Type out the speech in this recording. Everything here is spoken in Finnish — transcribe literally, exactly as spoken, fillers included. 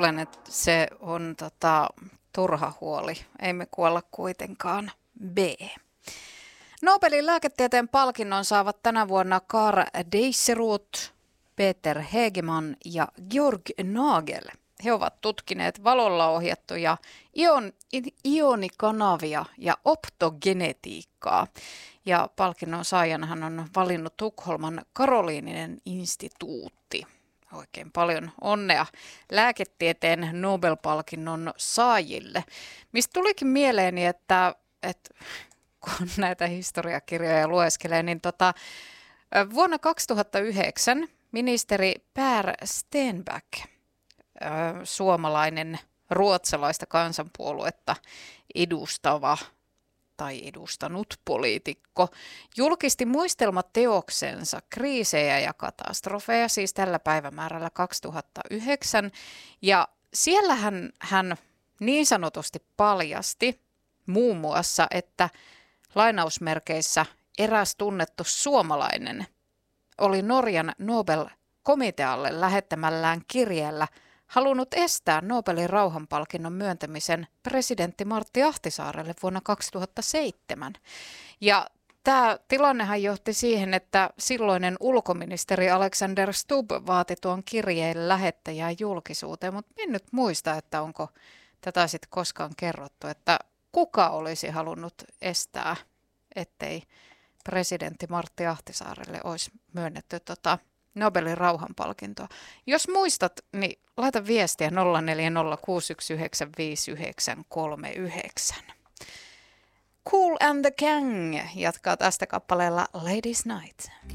luulen, että se on tota, turha huoli. Ei me kuolla kuitenkaan. B. Nobelin lääketieteen palkinnon saavat tänä vuonna Karl Deisseroth, Peter Hegeman ja Georg Nagel. He ovat tutkineet valolla ohjattuja ion, ionikanavia ja optogenetiikkaa. Ja palkinnon saajanahan on valinnut Tukholman Karoliininen instituutti. Oikein paljon onnea lääketieteen Nobel-palkinnon saajille. Mistä tulikin mieleeni, että, että kun näitä historiakirjoja lueskelee, niin tota, vuonna kaksituhattayhdeksän ministeri Per Stenback, suomalainen ruotsalaista kansanpuoluetta edustava tai edustanut poliitikko, julkisti muistelmateoksensa kriisejä ja katastrofeja, siis tällä päivämäärällä kaksituhattayhdeksän. Ja siellä hän, hän niin sanotusti paljasti muun muassa, että lainausmerkeissä eräs tunnettu suomalainen oli Norjan Nobel-komitealle lähettämällään kirjeellä halunnut estää Nobelin rauhanpalkinnon myöntämisen presidentti Martti Ahtisaarelle vuonna kaksituhattaseitsemän. Ja tämä tilannehan johti siihen, että silloinen ulkoministeri Alexander Stubb vaati tuon kirjeen lähettäjää julkisuuteen, mutta en nyt muista, että onko tätä sitten koskaan kerrottu, että kuka olisi halunnut estää, ettei presidentti Martti Ahtisaarelle olisi myönnetty tota Nobelin rauhanpalkintoa. Jos muistat, niin laita viestiä nolla neljä nolla kuusi yksi yhdeksän viisi yhdeksän kolme yhdeksän. Kool and the Gang jatkaa tästä kappaleella Ladies Night.